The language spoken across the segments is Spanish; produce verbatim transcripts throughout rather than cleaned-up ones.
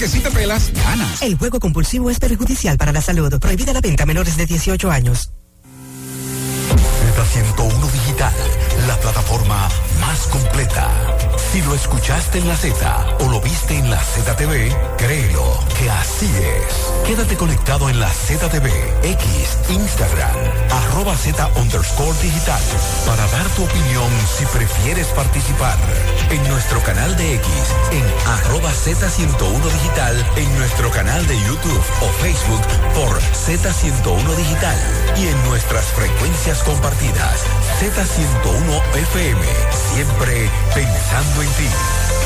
porque si te pelas, ganas. El juego compulsivo es perjudicial para la salud. Prohibida la venta a menores de dieciocho años. Z ciento uno Digital, la plataforma más completa. Si lo escuchaste en la Z o lo viste en la Z T V, créelo que así es. Quédate conectado en la Z T V, X, Instagram, arroba Z underscore digital, para dar tu opinión si prefieres participar. En nuestro canal de X, en arroba Z ciento uno Digital, en nuestro canal de YouTube o Facebook por Z ciento uno Digital y en nuestras frecuencias compartidas, Z ciento uno F M, siempre pensando en ti.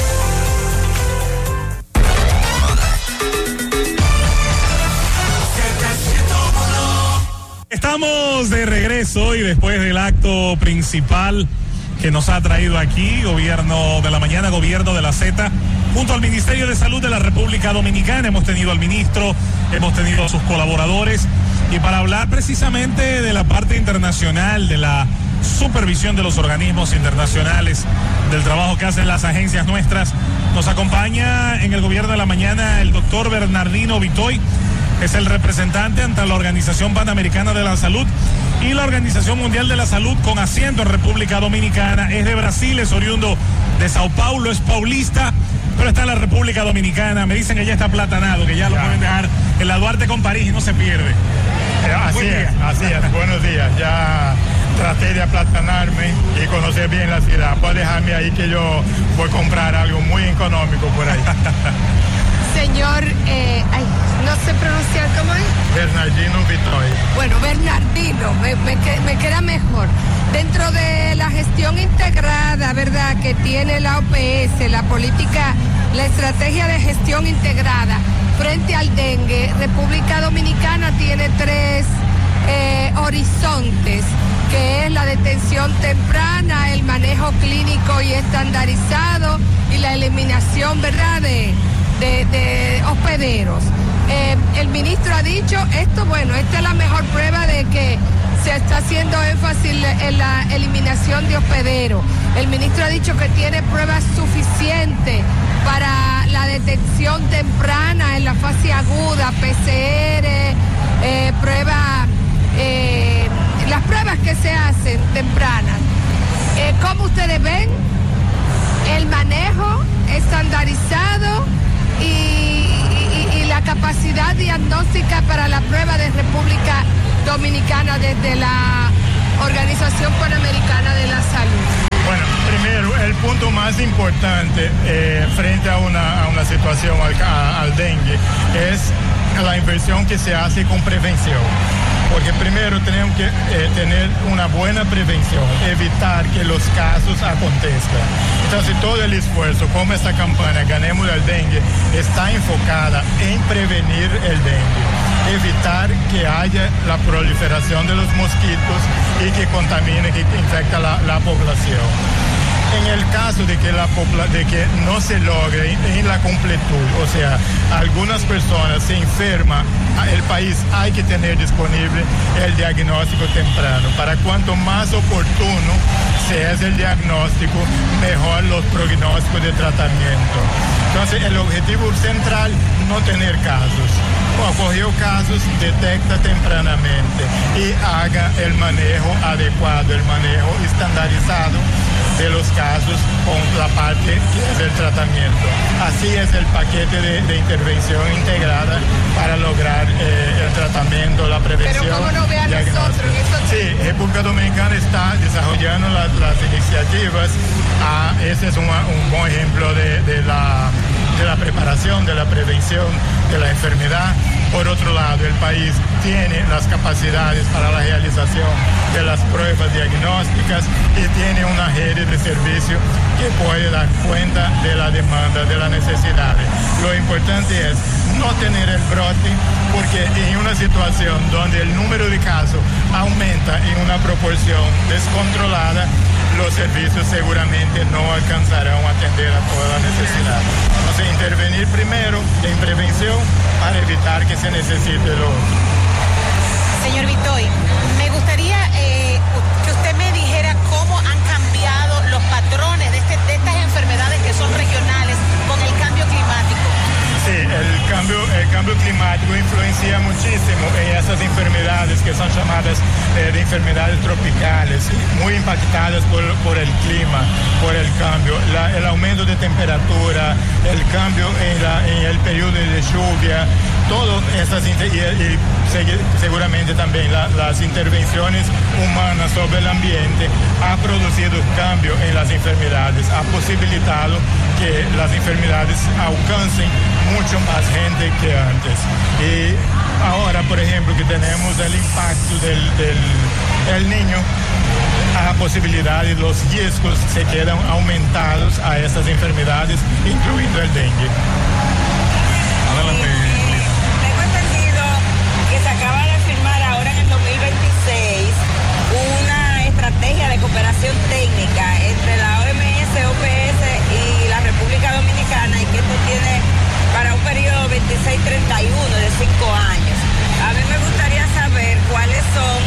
Estamos de regreso y después del acto principal que nos ha traído aquí, Gobierno de la Mañana, Gobierno de la Z, junto al Ministerio de Salud de la República Dominicana. Hemos tenido al ministro, hemos tenido a sus colaboradores, y para hablar precisamente de la parte internacional, de la supervisión de los organismos internacionales, del trabajo que hacen las agencias nuestras, nos acompaña en el Gobierno de la Mañana el doctor Bernardino Bitoy. Es el representante ante la Organización Panamericana de la Salud y la Organización Mundial de la Salud con asiento en República Dominicana. Es de Brasil, es oriundo de Sao Paulo, es paulista, pero está en la República Dominicana. Me dicen que ya está aplatanado, que ya, ya. lo pueden dejar en la Duarte con París y no se pierde. Eh, así es, así es. Buenos días. Ya traté de aplatanarme y conocer bien la ciudad. Puedes dejarme ahí que yo voy a comprar algo muy económico por ahí. Señor, eh, ay, no sé pronunciar, ¿cómo es? Bernardino Bitoy. Bueno, Bernardino, me, me, me queda mejor. Dentro de la gestión integrada, ¿verdad?, que tiene la O P S, la política, la estrategia de gestión integrada frente al dengue, República Dominicana tiene tres eh, horizontes, que es la detención temprana, el manejo clínico y estandarizado y la eliminación, ¿verdad?, de... De, de hospederos. Eh, el ministro ha dicho esto, bueno, esta es la mejor prueba de que se está haciendo énfasis en la eliminación de hospederos. El ministro ha dicho que tiene pruebas suficientes para la detección temprana en la fase aguda, P C R, eh, prueba, eh, las pruebas que se hacen tempranas. Eh, ¿Cómo ustedes ven el manejo estandarizado Y, y, y la capacidad diagnóstica para la prueba de República Dominicana desde la Organización Panamericana de la Salud? Bueno, primero, el punto más importante eh, frente a una, a una situación al, a, al dengue es la inversión que se hace con prevención. Porque primero tenemos que eh, tener una buena prevención, evitar que los casos acontezcan. Entonces todo el esfuerzo, como esta campaña Ganemos el Dengue, está enfocada en prevenir el dengue, evitar que haya la proliferación de los mosquitos y que contamine, que infecta la, la población. En el caso de que, la, de que no se logre en la completud, o sea, algunas personas se enferman, el país hay que tener disponible el diagnóstico temprano. Para cuanto más oportuno sea el diagnóstico, mejor los pronósticos de tratamiento. Entonces, el objetivo central, no tener casos. Ocurrió casos, detecta tempranamente y haga el manejo adecuado, el manejo estandarizado de los casos con la parte que es el tratamiento. Así es el paquete de, de intervención integrada para lograr eh, el tratamiento, la prevención. Pero cómo no ve a nosotros. Sí, República Dominicana está desarrollando la, las iniciativas. Ah, ese es un, un buen ejemplo de, de, la, de la preparación, de la prevención de la enfermedad. Por otro lado, el país tiene las capacidades para la realización de las pruebas diagnósticas y tiene una red de servicio que puede dar cuenta de la demanda, de las necesidades. Lo importante es no tener el brote, porque en una situación donde el número de casos aumenta en una proporción descontrolada, los servicios seguramente no alcanzarán a atender a toda la necesidad. Entonces, intervenir primero en prevención para evitar que se necesite lo otro. Señor Bitoy, me gustaría eh, que usted me dijera cómo han cambiado los patrones de, este, de estas enfermedades que son regionales con el cambio climático. Sí, el, cambio, el cambio climático influencia muchísimo en esas enfermedades que son llamadas eh, de enfermedades tropicales, muy impactadas por, por el clima, por el cambio, la, el aumento de temperatura, el cambio en, la, en el periodo de lluvia, todas esas, y, y seguramente también la, las intervenciones humanas sobre el ambiente ha producido cambio en las enfermedades, ha posibilitado que las enfermedades alcancen mucho más gente que antes. Y ahora, por ejemplo, que tenemos el impacto del, del el niño, a posibilidad y los riesgos se quedan aumentados a estas enfermedades, incluyendo el dengue. Adelante. Tengo entendido que se acaba de firmar ahora en el dos mil veintiséis una estrategia de cooperación técnica entre la O M S, O P S y la República Dominicana, y que esto tiene para un periodo veintiséis treinta y uno de cinco años. A mí me gustaría saber cuáles son,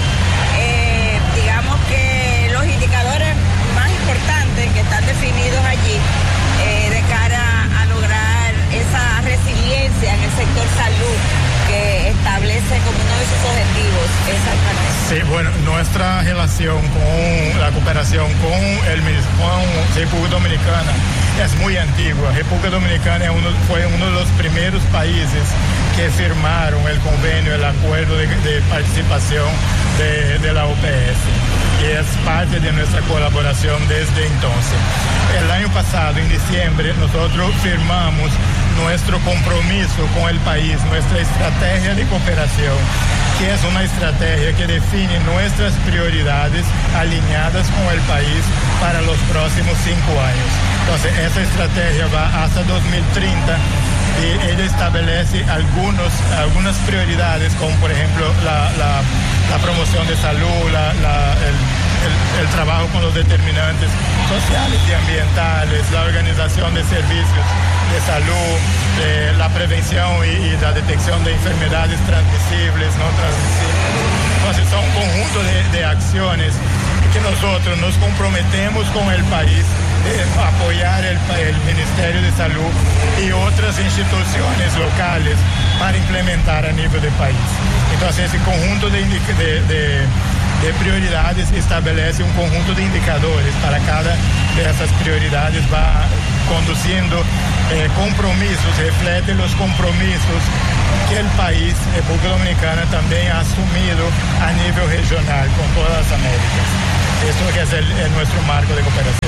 eh, digamos que los indicadores más importantes que están definidos allí eh, de cara a lograr esa resiliencia en el sector salud que establece como uno de sus objetivos esa estrategia. Sí, bueno, nuestra relación con la cooperación con el con República Dominicana es muy antigua. República Dominicana uno, fue uno de los primeros países que firmaron el convenio, el acuerdo de, de participación de, de la O P S, y es parte de nuestra colaboración desde entonces. El año pasado, en diciembre, nosotros firmamos nuestro compromiso con el país, nuestra estrategia de cooperación, que es una estrategia que define nuestras prioridades alineadas con el país para los próximos cinco años. Entonces, esa estrategia va hasta dos mil treinta y ella establece algunos, algunas prioridades, como por ejemplo la, la, la promoción de salud, la, la, el, el, el trabajo con los determinantes sociales y ambientales, la organización de servicios de salud, de la prevención y, y la detección de enfermedades transmisibles, no transmisibles. Entonces son un conjunto de, de acciones que nosotros nos comprometemos con el país de apoyar el, el Ministerio de Salud y otras instituciones locales para implementar a nivel de país. Entonces ese conjunto de, de, de, de prioridades establece un conjunto de indicadores para cada de esas prioridades, va conduciendo eh, compromisos, reflete los compromisos que el país, República Dominicana, también ha asumido a nivel regional con todas las Américas. Esto es el, el nuestro marco de cooperación.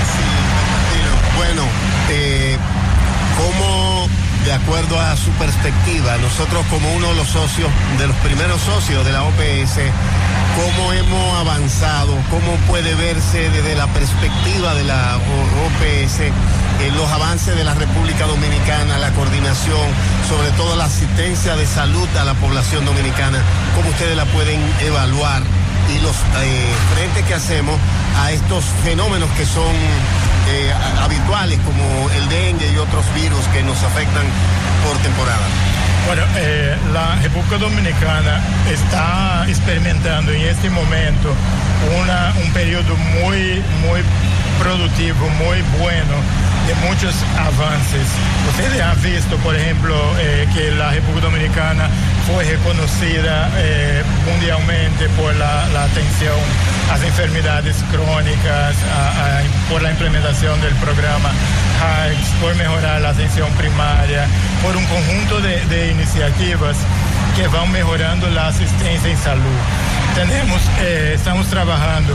Sí, bueno, eh, ¿cómo, de acuerdo a su perspectiva, nosotros como uno de los socios, de los primeros socios de la O P S, cómo hemos avanzado, cómo puede verse desde la perspectiva de la O P S eh, los avances de la República Dominicana, la coordinación, sobre todo la asistencia de salud a la población dominicana, cómo ustedes la pueden evaluar y los eh, frentes que hacemos a estos fenómenos que son eh, habituales, como el dengue y otros virus que nos afectan por temporada? Bueno, eh, la República Dominicana está experimentando en este momento una, un periodo muy, muy productivo, muy bueno, de muchos avances. Ustedes han visto, por ejemplo, eh, que la República Dominicana fue reconocida eh, mundialmente por la, la atención a las enfermedades crónicas, a, a, por la implementación del programa H A R T S, por mejorar la atención primaria, por un conjunto de, de iniciativas que van mejorando la asistencia en salud. Tenemos, eh, estamos trabajando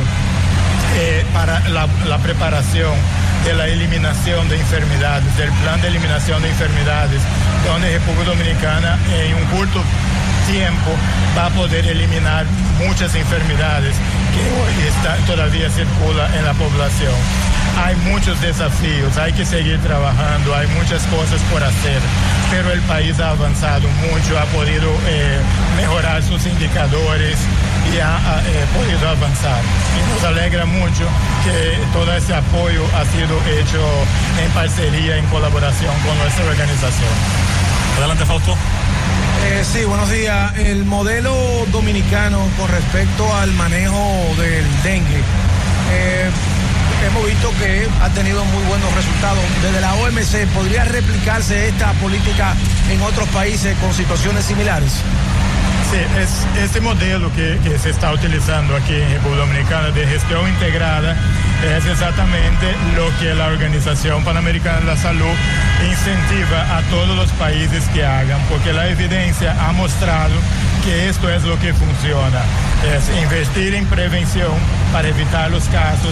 eh, para la, la preparación de la eliminación de enfermedades, del plan de eliminación de enfermedades, donde República Dominicana en un corto tiempo va a poder eliminar muchas enfermedades que hoy está, todavía circulan en la población. Hay muchos desafíos, hay que seguir trabajando, hay muchas cosas por hacer, pero el país ha avanzado mucho, ha podido eh, mejorar sus indicadores y ha, ha eh, podido avanzar. Y nos alegra mucho que todo ese apoyo ha sido hecho en parcería, en colaboración con nuestra organización. Adelante, Fausto. Eh, sí, buenos días. El modelo dominicano con respecto al manejo del dengue. Eh, hemos visto que ha tenido muy buenos resultados. Desde la O M C, ¿podría replicarse esta política en otros países con situaciones similares? Sí, es, este modelo que, que se está utilizando aquí en República Dominicana de gestión integrada es exactamente lo que la Organización Panamericana de la Salud incentiva a todos los países que hagan, porque la evidencia ha mostrado que esto es lo que funciona, es invertir en prevención para evitar los casos,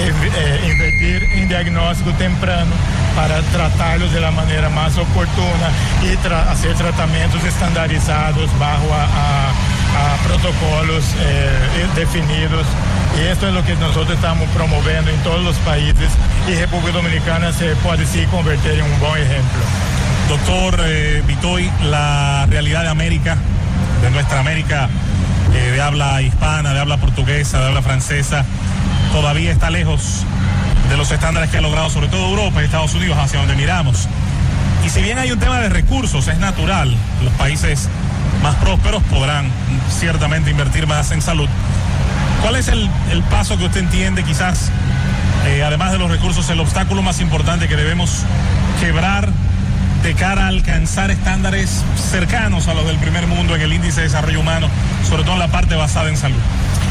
eh, invertir en diagnóstico temprano para tratarlos de la manera más oportuna y tra- hacer tratamientos estandarizados bajo a, a, a protocolos eh, definidos. Y esto es lo que nosotros estamos promoviendo en todos los países y República Dominicana se puede sí convertir en un buen ejemplo. Doctor eh, Bitoy, la realidad de América, de nuestra América, eh, de habla hispana, de habla portuguesa, de habla francesa, todavía está lejos de los estándares que ha logrado sobre todo Europa y Estados Unidos, hacia donde miramos. Y si bien hay un tema de recursos, es natural, los países más prósperos podrán ciertamente invertir más en salud. ¿Cuál es el, el paso que usted entiende, quizás, eh, además de los recursos, el obstáculo más importante que debemos quebrar de cara a alcanzar estándares cercanos a los del primer mundo en el índice de desarrollo humano, sobre todo en la parte basada en salud?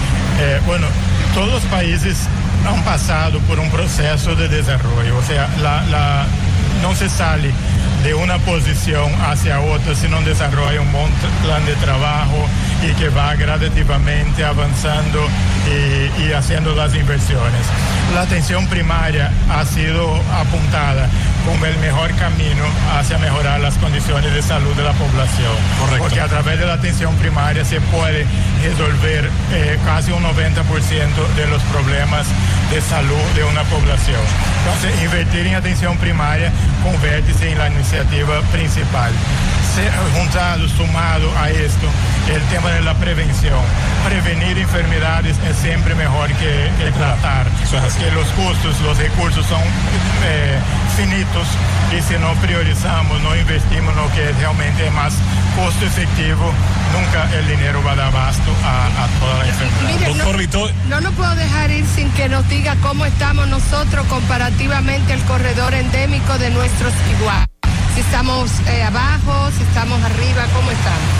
Eh, bueno, todos los países han pasado por un proceso de desarrollo, o sea, la, la, no se sale de una posición hacia otra, sino desarrolla un buen plan de trabajo y que va gradativamente avanzando y, y haciendo las inversiones. La atención primaria ha sido apuntada como el mejor camino hacia mejorar las condiciones de salud de la población. Correcto. Porque a través de la atención primaria se puede resolver eh, casi un noventa por ciento de los problemas de salud de una población. Entonces, invertir en atención primaria convierte-se en la iniciativa principal. Se, juntado, sumado a esto, el tema de la prevención. Prevenir enfermedades es siempre mejor que, que tratar, porque los costos, los recursos son eh, finitos y si no priorizamos, no investimos en lo que realmente es más costo efectivo, nunca el dinero va a dar abasto a, a toda la enfermedad. Mire, Doctor no, Bitoy. no nos puedo dejar ir sin que nos diga cómo estamos nosotros comparativamente al corredor endémico de nuestros iguales. Si estamos eh, abajo, si estamos arriba, ¿cómo estamos?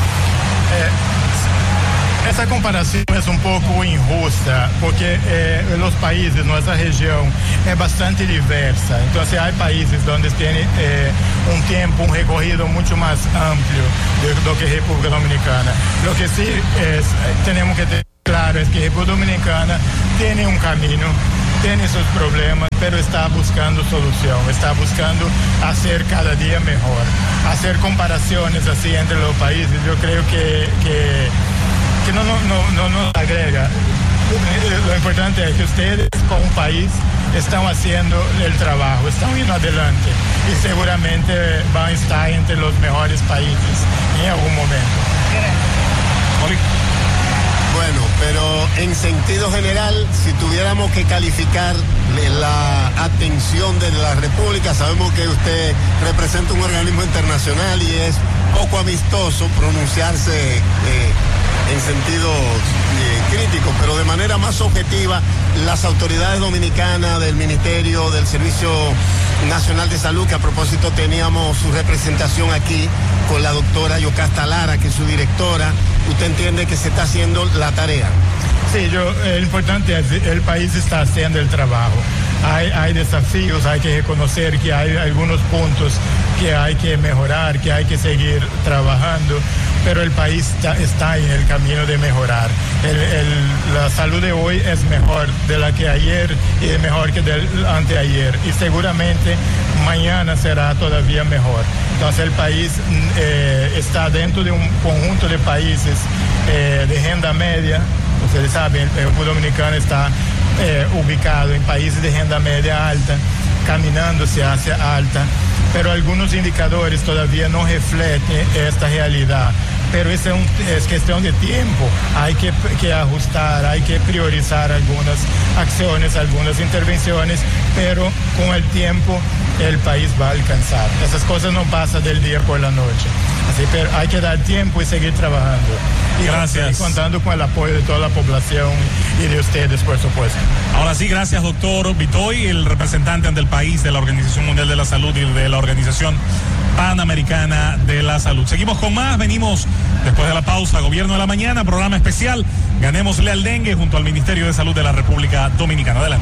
Eh, esa comparación es un poco injusta porque eh, los países, nuestra región es bastante diversa. Entonces hay países donde tienen eh, un tiempo, un recorrido mucho más amplio de lo que República Dominicana. Lo que sí es, tenemos que tener claro es que República Dominicana tiene un camino, tiene sus problemas, pero está buscando solución, está buscando hacer cada día mejor. Hacer comparaciones así entre los países, yo creo que, que, que no, no, no, no nos agrega. Lo importante es que ustedes, como un país, están haciendo el trabajo, están yendo adelante y seguramente van a estar entre los mejores países en algún momento. Bueno, pero en sentido general, si tuviéramos que calificar la atención de la República, sabemos que usted representa un organismo internacional y es poco amistoso pronunciarse eh, en sentido eh, crítico, pero de manera más objetiva, las autoridades dominicanas del Ministerio del Servicio Nacional de Salud, que a propósito teníamos su representación aquí con la doctora Yocasta Lara, que es su directora, ¿usted entiende que se está haciendo la tarea? Sí, yo, eh, lo importante es que el país está haciendo el trabajo. Hay, hay desafíos, hay que reconocer que hay algunos puntos que hay que mejorar, que hay que seguir trabajando, pero el país ya está en el camino de mejorar. El, el, la salud de hoy es mejor de la que ayer y es mejor que del anteayer y seguramente mañana será todavía mejor. Entonces el país eh, está dentro de un conjunto de países eh, de renta media. Ustedes saben, el República Dominicana está eh, ubicado en países de renta media alta, caminándose hacia alta, pero algunos indicadores todavía no reflejan esta realidad. Pero es, un, es cuestión de tiempo, hay que, que ajustar, hay que priorizar algunas acciones, algunas intervenciones, pero con el tiempo el país va a alcanzar. Esas cosas no pasan del día por la noche. Así, pero hay que dar tiempo y seguir trabajando. Y gracias. Y contando con el apoyo de toda la población y de ustedes, por supuesto. Ahora sí, gracias, doctor Bitoy, el representante ante el país de la Organización Mundial de la Salud y de la Organización Panamericana de la Salud. Seguimos con más, venimos después de la pausa. Gobierno de la Mañana, programa especial. Ganémosle al dengue junto al Ministerio de Salud de la República Dominicana. Adelante.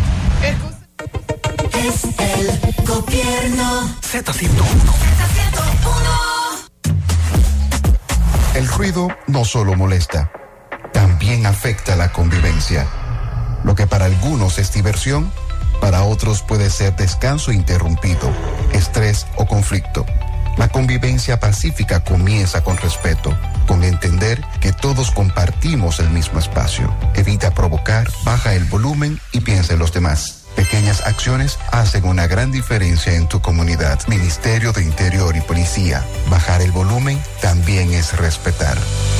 Es el gobierno. Z ciento uno. Z ciento uno. El ruido no solo molesta, también afecta la convivencia. Lo que para algunos es diversión, para otros puede ser descanso interrumpido, estrés o conflicto. La convivencia pacífica comienza con respeto, con entender que todos compartimos el mismo espacio. Evita provocar, baja el volumen y piensa en los demás. Pequeñas acciones hacen una gran diferencia en tu comunidad. Ministerio de Interior y Policía. Bajar el volumen también es respetar.